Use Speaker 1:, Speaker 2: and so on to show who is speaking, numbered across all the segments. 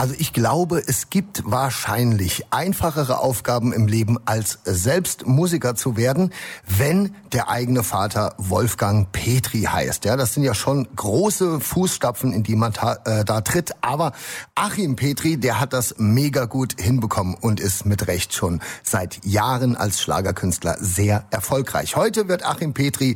Speaker 1: Also ich glaube, es gibt wahrscheinlich einfachere Aufgaben im Leben, als selbst Musiker zu werden, wenn der eigene Vater Wolfgang Petri heißt. Ja, das sind ja schon große Fußstapfen, in die man da tritt. Aber Achim Petri, der hat das mega gut hinbekommen und ist mit Recht schon seit Jahren als Schlagerkünstler sehr erfolgreich. Heute wird Achim Petri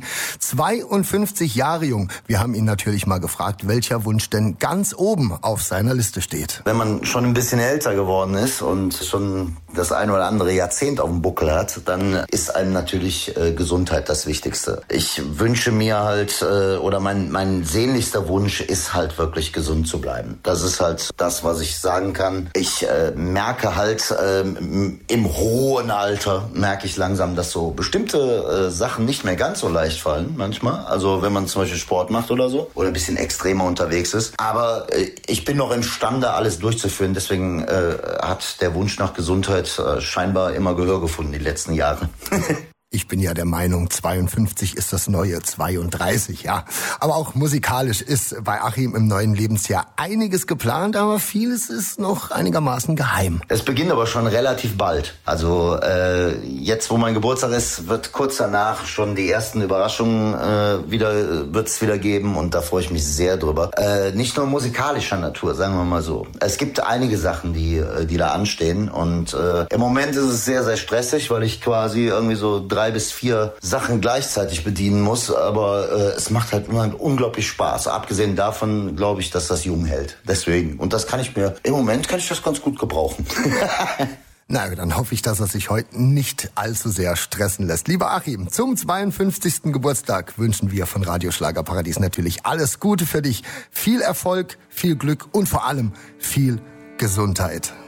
Speaker 1: 52 Jahre jung. Wir haben ihn natürlich mal gefragt, welcher Wunsch denn ganz oben auf seiner Liste steht.
Speaker 2: Wenn man schon ein bisschen älter geworden ist und schon das ein oder andere Jahrzehnt auf dem Buckel hat, dann ist einem natürlich Gesundheit das Wichtigste. Ich wünsche mir halt, oder mein sehnlichster Wunsch ist halt wirklich gesund zu bleiben. Das ist halt das, was ich sagen kann. Ich merke halt im hohen Alter, merke ich langsam, dass so bestimmte Sachen nicht mehr ganz so leicht fallen manchmal. Also wenn man zum Beispiel Sport macht oder so oder ein bisschen extremer unterwegs ist. Aber ich bin noch imstande, alles durchzuführen. Deswegen hat der Wunsch nach Gesundheit scheinbar immer Gehör gefunden die letzten Jahre.
Speaker 1: Ich bin ja der Meinung, 52 ist das neue 32, ja. Aber auch musikalisch ist bei Achim im neuen Lebensjahr einiges geplant, aber vieles ist noch einigermaßen geheim.
Speaker 2: Es beginnt aber schon relativ bald. Also jetzt, wo mein Geburtstag ist, wird kurz danach schon die ersten Überraschungen wird's wieder geben und da freue ich mich sehr drüber. Nicht nur musikalischer Natur, sagen wir mal so. Es gibt einige Sachen, die da anstehen und im Moment ist es sehr, sehr stressig, weil ich quasi irgendwie so 3 bis 4 Sachen gleichzeitig bedienen muss, aber es macht halt immer unglaublich Spaß. Abgesehen davon glaube ich, dass das jung hält. Deswegen. Und das im Moment kann ich das ganz gut gebrauchen.
Speaker 1: Na, dann hoffe ich, dass er sich heute nicht allzu sehr stressen lässt. Lieber Achim, zum 52. Geburtstag wünschen wir von Radio Schlagerparadies natürlich alles Gute für dich. Viel Erfolg, viel Glück und vor allem viel Gesundheit.